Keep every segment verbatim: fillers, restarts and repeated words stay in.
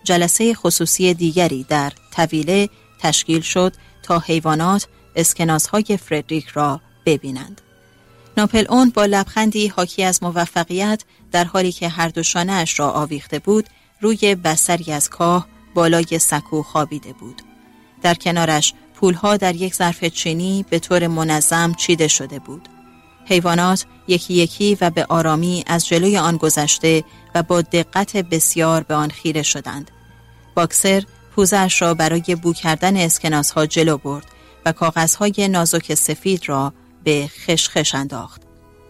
جلسه خصوصی دیگری در طویله تشکیل شد تا حیوانات اسکناس‌های فردریک را ببینند. ناپلئون با لبخندی حاکی از موفقیت در حالی که هر دو شانه‌اش را آویخته بود روی بستری از کاه بالای سکو خوابیده بود. در کنارش پولها در یک ظرف چینی به طور منظم چیده شده بود. حیوانات یکی یکی و به آرامی از جلوی آن گذشته و با دقت بسیار به آن خیره شدند. باکسر پوزش را برای بو کردن اسکناس‌ها جلو برد و کاغذهای نازک سفید را به خشخش انداخت.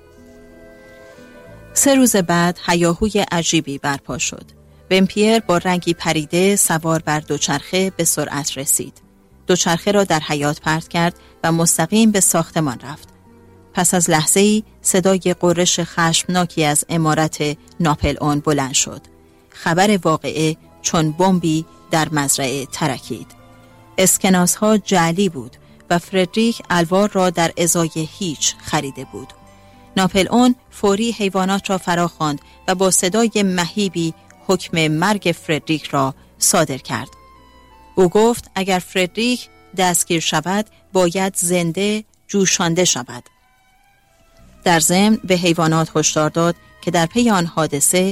سه روز بعد هیاهوی عجیبی برپا شد. ومپیر با رنگی پریده سوار بر دوچرخه به سرعت رسید. دوچرخه را در حیاط پرت کرد و مستقیم به ساختمان رفت. پس از لحظه‌ای صدای غرش خشمناکی از عمارت ناپلئون بلند شد. خبر واقعه چون بمبی در مزرعه ترکید. اسکناس‌ها جعلی بود و فردریک الوار را در ازای هیچ خریده بود. ناپلئون فوری حیوانات را فراخواند و با صدای مهیبی حکم مرگ فردریک را صادر کرد. او گفت اگر فردریک دستگیر شود باید زنده جوشانده شود. در ضمن به حیوانات هشدار داد که در پی آن حادثه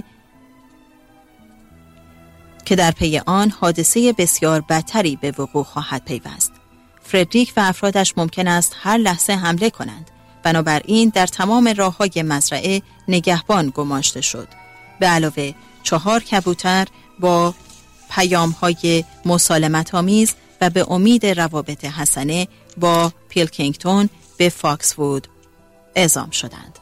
که در پی آن حادثه بسیار بدتری به وقوع خواهد پیوست. فردریک و افرادش ممکن است هر لحظه حمله کنند. بنابراین در تمام راه‌های مزرعه نگهبان گماشته شد. به علاوه چهار کبوتر با پیام‌های مسالمت‌آمیز و به امید روابط حسنه با پیلکینگتون به فاکس‌وود اعزام شدند.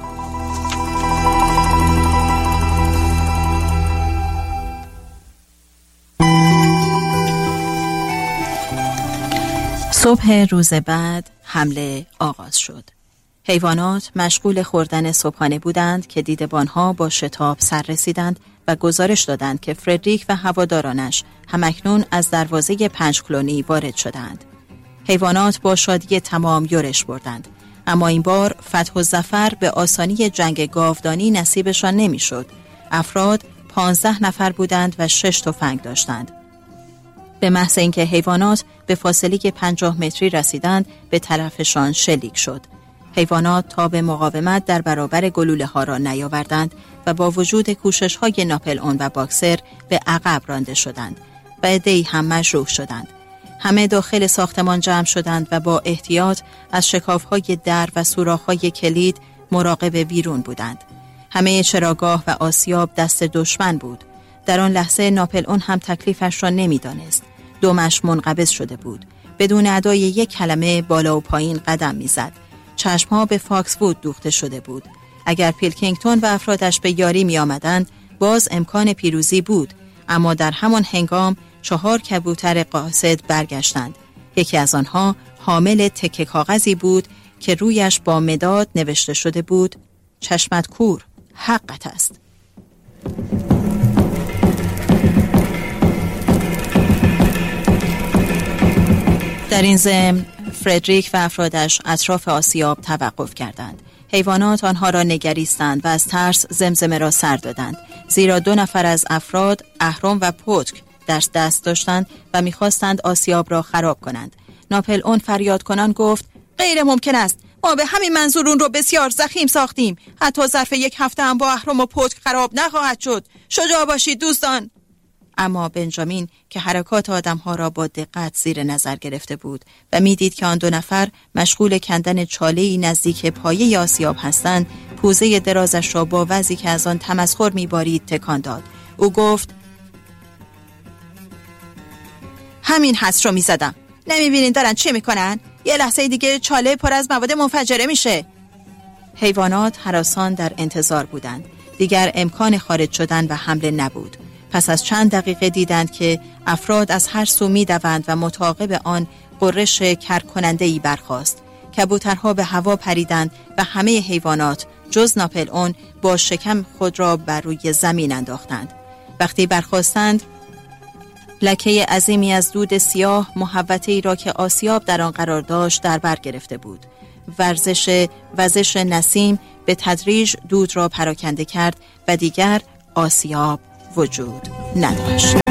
صبح روز بعد حمله آغاز شد. حیوانات مشغول خوردن صبحانه بودند که دیدبانها با شتاب سر رسیدند و گزارش دادند که فردریک و هوادارانش همکنون از دروازه پنج کلونی وارد شدند. حیوانات با شادی تمام یورش بردند، اما این بار فتح و ظفر به آسانی جنگ گاودانی نصیبشان نمیشد. افراد پانزده نفر بودند و شش تفنگ داشتند. به محض اینکه حیوانات به فاصله پنجاه متری رسیدند به طرفشان شلیک شد. حیوانات تا به مقاومت در برابر گلوله ها را نیاوردند و با وجود کوشش های ناپلئون و باکسر به عقب رانده شدند و عده‌ای هم مجروح شدند. همه داخل ساختمان جمع شدند و با احتیاط از شکاف‌های در و سوراخ‌های کلید مراقب ویرون بودند. همه چراگاه و آسیاب دست دشمن بود. در آن لحظه ناپلئون هم تکلیفش را نمی‌دانست. دمش منقبض شده بود. بدون ادای یک کلمه بالا و پایین قدم می‌زد. چشم‌ها به فاکس‌وود دوخته شده بود. اگر پیلکینگتون و افرادش به یاری می‌آمدند، باز امکان پیروزی بود، اما در همان هنگام چهار کبوتر قاصد برگشتند. یکی از آنها حامل تکه کاغذی بود که رویش با مداد نوشته شده بود: چشمت کور، حقت است. در این ضمن فردریک و افرادش اطراف آسیاب توقف کردند. حیوانات آنها را نگریستند و از ترس زمزمه را سر دادند، زیرا دو نفر از افراد اهرم و پتک در دست داشتند و می‌خواستند آسیاب را خراب کنند. ناپلئون فریاد کنان گفت: غیر ممکن است. ما به همین منظور اون رو بسیار ضخیم ساختیم. حتی ظرف یک هفته هم با اهرم و پتک خراب نخواهد شد. شجاع باشید دوستان. اما بنجامین که حرکات آدم‌ها را با دقت زیر نظر گرفته بود و می‌دید که آن دو نفر مشغول کندن چاله‌ای نزدیک پایه آسیاب هستند، پوزه درازش را با وضعی که از آن تمسخر می‌بارید تکان داد. او گفت: همین حس رو می‌زدم. نمی‌بینین دارن چه می‌کنن؟ یه لحظه دیگه چاله پر از مواد منفجره میشه. حیوانات هراسان در انتظار بودند. دیگر امکان خارج شدن و حمله نبود. پس از چند دقیقه دیدند که افراد از هر سو می‌دوند و متعاقب آن غرش کرکننده‌ای برخاست. کبوترها به هوا پریدند و همه حیوانات جز ناپلئون با شکم خود را بر روی زمین انداختند. وقتی برخاستند، لکه عظیمی از دود سیاه محوطه‌ای را که آسیاب در آن قرار داشت در بر گرفته بود. ورزش وزش نسیم به تدریج دود را پراکنده کرد و دیگر آسیاب وجود نداشت.